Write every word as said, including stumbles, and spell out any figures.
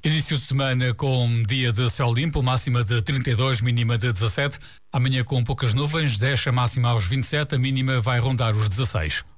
Início de semana com dia de céu limpo, máxima de trinta e dois, mínima de dezassete. Amanhã com poucas nuvens, desce a máxima aos vinte e sete, a mínima vai rondar os dezasseis.